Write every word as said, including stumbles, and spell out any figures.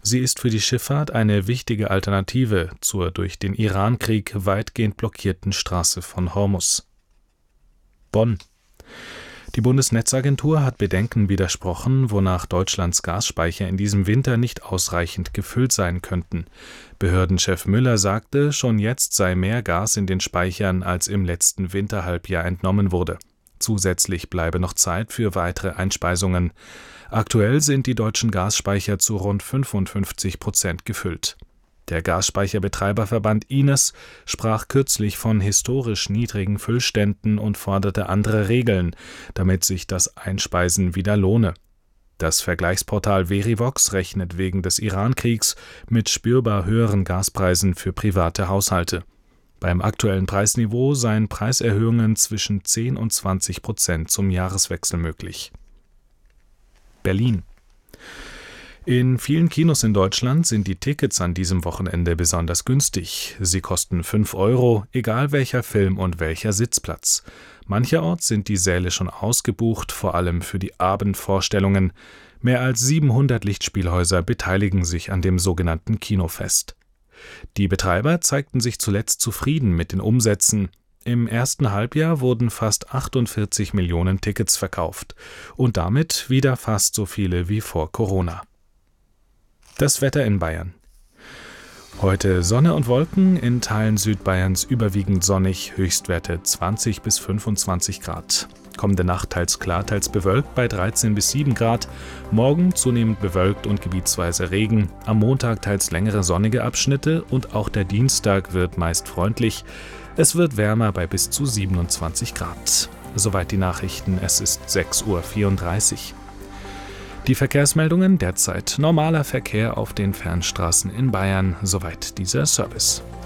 Sie ist für die Schifffahrt eine wichtige Alternative zur durch den Irankrieg weitgehend blockierten Straße von Hormuz. Bonn. Die Bundesnetzagentur hat Bedenken widersprochen, wonach Deutschlands Gasspeicher in diesem Winter nicht ausreichend gefüllt sein könnten. Behördenchef Müller sagte, schon jetzt sei mehr Gas in den Speichern, als im letzten Winterhalbjahr entnommen wurde. Zusätzlich bleibe noch Zeit für weitere Einspeisungen. Aktuell sind die deutschen Gasspeicher zu rund fünfundfünfzig Prozent gefüllt. Der Gasspeicherbetreiberverband I N E S sprach kürzlich von historisch niedrigen Füllständen und forderte andere Regeln, damit sich das Einspeisen wieder lohne. Das Vergleichsportal Verivox rechnet wegen des Irankriegs mit spürbar höheren Gaspreisen für private Haushalte. Beim aktuellen Preisniveau seien Preiserhöhungen zwischen zehn und zwanzig Prozent zum Jahreswechsel möglich. Berlin. In vielen Kinos in Deutschland sind die Tickets an diesem Wochenende besonders günstig. Sie kosten fünf Euro, egal welcher Film und welcher Sitzplatz. Mancherorts sind die Säle schon ausgebucht, vor allem für die Abendvorstellungen. Mehr als siebenhundert Lichtspielhäuser beteiligen sich an dem sogenannten Kinofest. Die Betreiber zeigten sich zuletzt zufrieden mit den Umsätzen. Im ersten Halbjahr wurden fast achtundvierzig Millionen Tickets verkauft und damit wieder fast so viele wie vor Corona. Das Wetter in Bayern. Heute Sonne und Wolken, in Teilen Südbayerns überwiegend sonnig, Höchstwerte zwanzig bis fünfundzwanzig Grad. Kommende Nacht teils klar, teils bewölkt bei dreizehn bis sieben Grad. Morgen zunehmend bewölkt und gebietsweise Regen. Am Montag teils längere sonnige Abschnitte und auch der Dienstag wird meist freundlich. Es wird wärmer bei bis zu siebenundzwanzig Grad. Soweit die Nachrichten, es ist sechs Uhr vierunddreißig. Die Verkehrsmeldungen: derzeit normaler Verkehr auf den Fernstraßen in Bayern, soweit dieser Service.